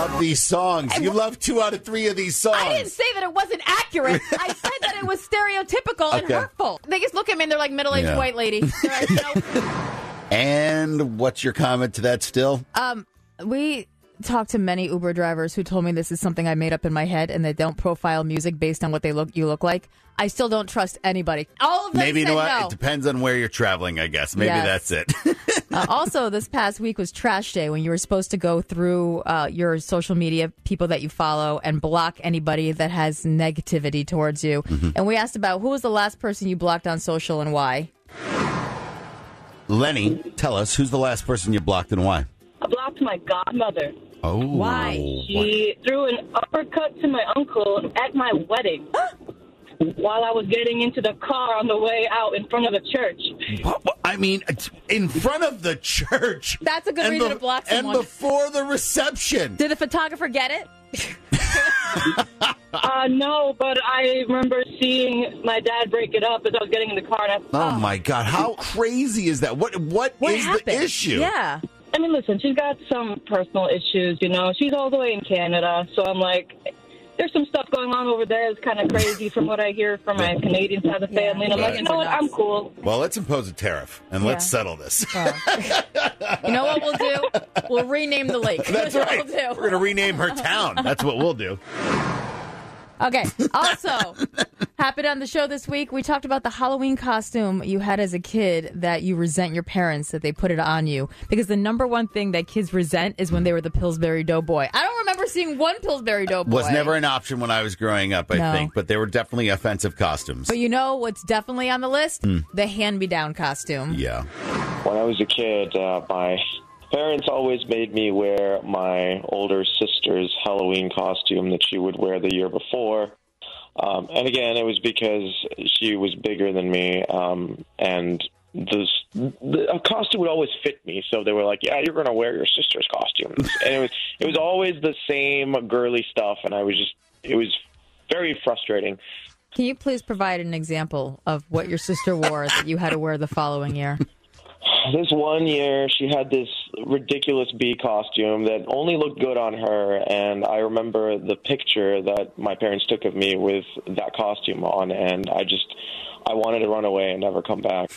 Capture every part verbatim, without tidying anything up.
Of these songs. You love two out of three of these songs. I didn't say that it wasn't accurate. I said that it was stereotypical and Okay. hurtful. They just look at me and they're like middle-aged Yeah. white lady. They're like, nope. And what's your comment to that still? Um, we talked to many Uber drivers who told me this is something I made up in my head and they don't profile music based on what they look you look like. I still don't trust anybody. All of them Maybe, you said know what? no. It depends on where you're traveling, I guess. Maybe Yes. that's it. Uh, also, this past week was trash day when you were supposed to go through uh, your social media, people that you follow, and block anybody that has negativity towards you. Mm-hmm. And we asked about who was the last person you blocked on social and why. Lenny, tell us, who's the last person you blocked and why? I blocked my godmother. Oh. Why? She threw an uppercut to my uncle at my wedding while I was getting into the car on the way out in front of the church. What- what- I mean, in front of the church. That's a good And reason be- to block someone. And before the reception. Did the photographer get it? Uh, no, but I remember seeing my dad break it up as I was getting in the car. And I, Oh, my God. How crazy is that? What What, What is happened? the issue? Yeah. I mean, listen, she's got some personal issues, you know. She's all the way in Canada, so I'm like, there's some stuff going on over there that's kind of crazy from what I hear from my Canadian side of the family. And I'm like, you know what, I'm cool. Well, let's impose a tariff and let's Yeah. settle this. You know what we'll do? We'll rename the lake. That's what right. we'll do. We're going to rename her town. That's what we'll do. Okay. Also, happened on the show this week, we talked about the Halloween costume you had as a kid that you resent your parents that they put it on you. Because the number one thing that kids resent is when they were the Pillsbury Doughboy. I don't remember seeing one Pillsbury Doughboy. Was never an option when I was growing up, I No. think. But they were definitely offensive costumes. But you know what's definitely on the list? The hand-me-down costume. Yeah. When I was a kid, uh, my parents always made me wear my older sister's Halloween costume that she would wear the year before. Um, and again, it was because she was bigger than me, um, and this, the a costume would always fit me. So they were like, "Yeah, you're going to wear your sister's costume," and it was it was always the same girly stuff, and I was just it was very frustrating. Can you please provide an example of what your sister wore that you had to wear the following year? This one year, she had this ridiculous bee costume that only looked good on her, and I remember the picture that my parents took of me with that costume on, and I just, I wanted to run away and never come back.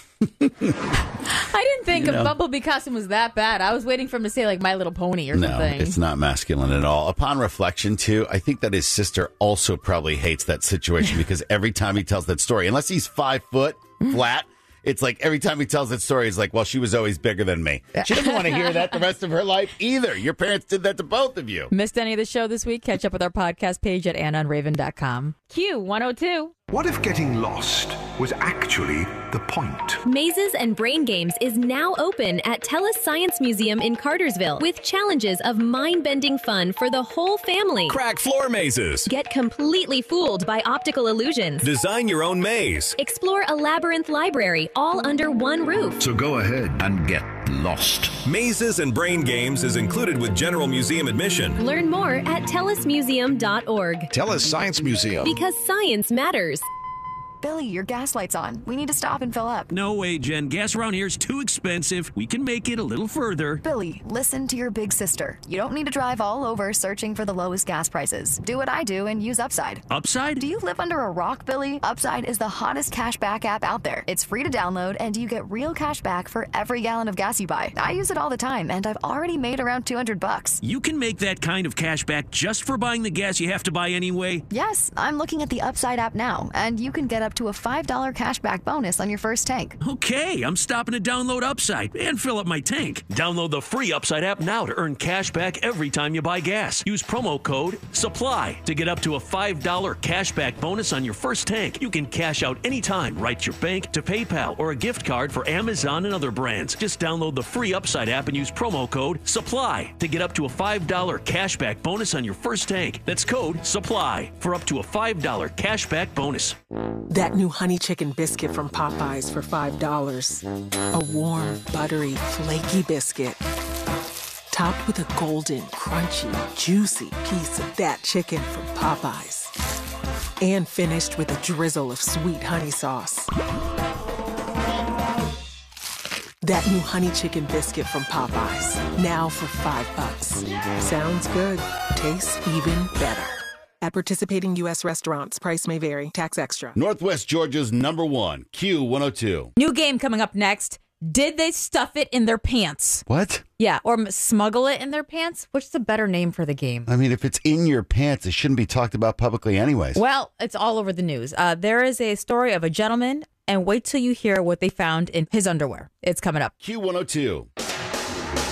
I didn't think You a know. Bumblebee costume was that bad. I was waiting for him to say, like, My Little Pony or No, something. it's not masculine at all. Upon reflection, too, I think that his sister also probably hates that situation because every time he tells that story, unless he's five foot flat, it's like every time he tells that story, he's like, well, she was always bigger than me. She doesn't want to hear that the rest of her life either. Your parents did that to both of you. Missed any of the show this week? Catch up with our podcast page at anna and raven dot com. Q one oh two. What if getting lost was actually the point? Mazes and Brain Games is now open at TELUS Science Museum in Cartersville with challenges of mind-bending fun for the whole family. Crack floor mazes. Get completely fooled by optical illusions. Design your own maze. Explore a labyrinth library all under one roof. So go ahead and get lost. Mazes and Brain Games is included with general museum admission. Learn more at telus museum dot org. TELUS Science Museum. Because science matters. Billy, your gas light's on. We need to stop and fill up. No way, Jen. Gas around here is too expensive. We can make it a little further. Billy, listen to your big sister. You don't need to drive all over searching for the lowest gas prices. Do what I do and use Upside. Upside? Do you live under a rock, Billy? Upside is the hottest cashback app out there. It's free to download, and you get real cash back for every gallon of gas you buy. I use it all the time, and I've already made around two hundred bucks. You can make that kind of cash back just for buying the gas you have to buy anyway? Yes, I'm looking at the Upside app now, and you can get up to a five dollars cashback bonus on your first tank. Okay, I'm stopping to download Upside and fill up my tank. Download the free Upside app now to earn cash back every time you buy gas. Use promo code SUPPLY to get up to a five dollars cashback bonus on your first tank. You can cash out anytime right to your bank, to PayPal, or a gift card for Amazon and other brands. Just download the free Upside app and use promo code SUPPLY to get up to a five dollars cashback bonus on your first tank. That's code SUPPLY for up to a five dollars cashback bonus. That new honey chicken biscuit from Popeyes for five dollars. A warm, buttery, flaky biscuit. Topped with a golden, crunchy, juicy piece of that chicken from Popeyes. And finished with a drizzle of sweet honey sauce. That new honey chicken biscuit from Popeyes, now for five bucks. Sounds good. Tastes even better. At participating U S restaurants, price may vary. Tax extra. Northwest Georgia's number one, Q one oh two. New game coming up next. Did they stuff it in their pants? What? Yeah, or m- smuggle it in their pants? Which is a better name for the game? I mean, if it's in your pants, it shouldn't be talked about publicly anyways. Well, it's all over the news. Uh, there is a story of a gentleman, and wait till you hear what they found in his underwear. It's coming up. Q one oh two.